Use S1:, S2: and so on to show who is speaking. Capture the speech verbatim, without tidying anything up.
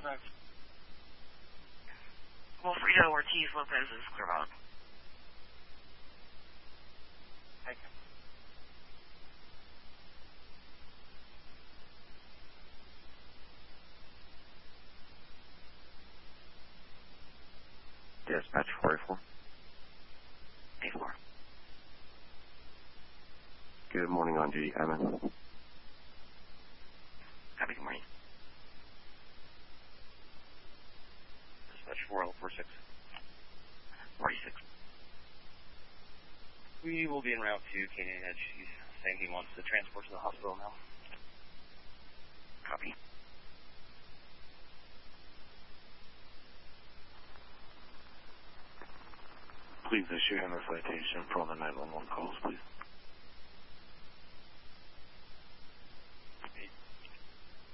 S1: Thanks.
S2: Wilfredo Ortiz Lopez is clear out.
S1: Thank you.
S3: Dispatch four eighty-four.
S2: eighty-four.
S3: Good morning, on duty, Evan.
S2: Copy, good morning.
S3: Dispatch four oh four six.
S2: forty-six.
S3: We will be en route to Canyon Edge. He's saying he wants to transport to the hospital now.
S2: Copy.
S3: Please issue him a citation for all the nine one one calls, please.